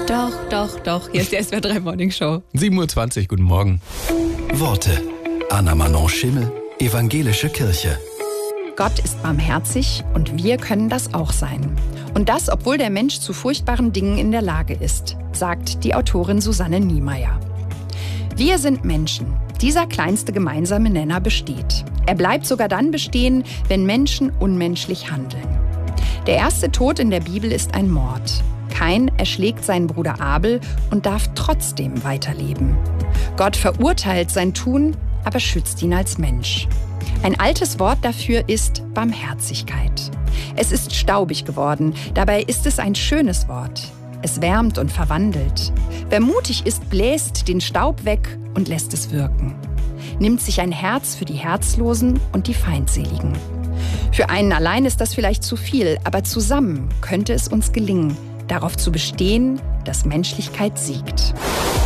Doch. Hier ist die SWR 3 Morning Show. 7:20 Uhr, guten Morgen. Worte. Anna Manon Schimmel, Evangelische Kirche. Gott ist barmherzig und wir können das auch sein. Und das, obwohl der Mensch zu furchtbaren Dingen in der Lage ist, sagt die Autorin Susanne Niemeyer. Wir sind Menschen. Dieser kleinste gemeinsame Nenner besteht. Er bleibt sogar dann bestehen, wenn Menschen unmenschlich handeln. Der erste Tod in der Bibel ist ein Mord. Kain erschlägt seinen Bruder Abel und darf trotzdem weiterleben. Gott verurteilt sein Tun, aber schützt ihn als Mensch. Ein altes Wort dafür ist Barmherzigkeit. Es ist staubig geworden, dabei ist es ein schönes Wort. Es wärmt und verwandelt. Wer mutig ist, bläst den Staub weg und lässt es wirken. Nimmt sich ein Herz für die Herzlosen und die Feindseligen. Für einen allein ist das vielleicht zu viel, aber zusammen könnte es uns gelingen, darauf zu bestehen, dass Menschlichkeit siegt.